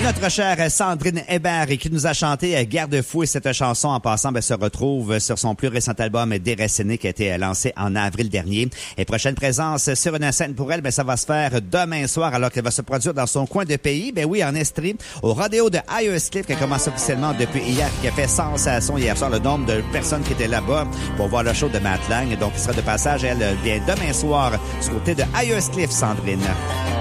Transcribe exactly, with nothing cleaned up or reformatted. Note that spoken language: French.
Notre chère Sandrine Hébert qui nous a chanté Garde-fou et cette chanson en passant ben, se retrouve sur son plus récent album Déraciné qui a été lancé en avril dernier. Et prochaine présence sur une scène pour elle, ben, ça va se faire demain soir alors qu'elle va se produire dans son coin de pays. Ben oui, en Estrie, au rodéo de Ayerscliff qui a commencé officiellement depuis hier, qui a fait sensation hier soir, le nombre de personnes qui étaient là-bas pour voir le show de Matt Lang. Donc, il sera de passage, elle vient demain soir du côté de Ayerscliff, Sandrine.